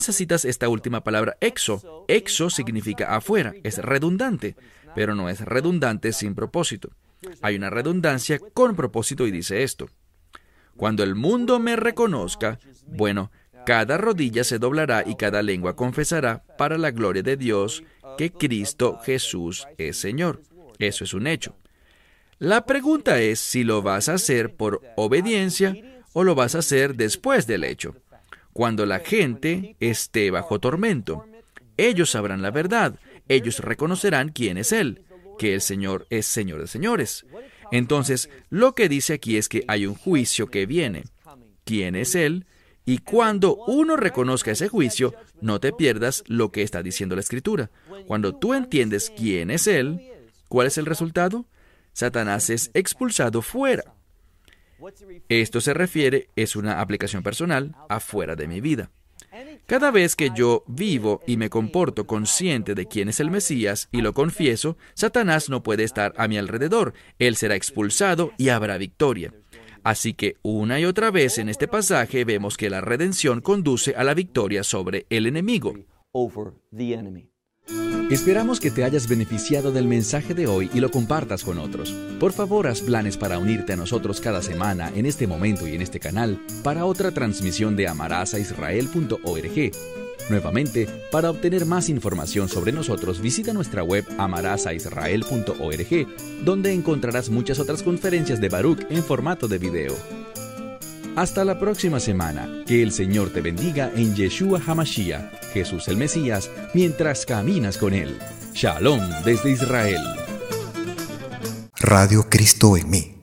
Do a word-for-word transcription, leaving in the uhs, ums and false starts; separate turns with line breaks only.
necesitas esta última palabra exo. Exo significa afuera, es redundante, pero no es redundante sin propósito. Hay una redundancia con propósito y dice esto: cuando el mundo me reconozca, bueno, cada rodilla se doblará y cada lengua confesará para la gloria de Dios que Cristo Jesús es Señor. Eso es un hecho. La pregunta es si lo vas a hacer por obediencia o lo vas a hacer después del hecho. Cuando la gente esté bajo tormento, ellos sabrán la verdad. Ellos reconocerán quién es Él, que el Señor es Señor de señores. Entonces, lo que dice aquí es que hay un juicio que viene. ¿Quién es Él? Y cuando uno reconozca ese juicio, no te pierdas lo que está diciendo la Escritura. Cuando tú entiendes quién es Él, ¿cuál es el resultado? Satanás es expulsado fuera. Esto se refiere, es una aplicación personal, afuera de mi vida. Cada vez que yo vivo y me comporto consciente de quién es el Mesías y lo confieso, Satanás no puede estar a mi alrededor. Él será expulsado y habrá victoria. Así que una y otra vez en este pasaje vemos que la redención conduce a la victoria sobre el enemigo.
Esperamos que te hayas beneficiado del mensaje de hoy y lo compartas con otros. Por favor, haz planes para unirte a nosotros cada semana en este momento y en este canal para otra transmisión de amarás a israel punto org. Nuevamente, para obtener más información sobre nosotros, visita nuestra web amarás a israel punto org, donde encontrarás muchas otras conferencias de Baruch en formato de video. Hasta la próxima semana. Que el Señor te bendiga en Yeshua HaMashiach, Jesús el Mesías, mientras caminas con Él. Shalom desde Israel.
Radio Cristo en mí.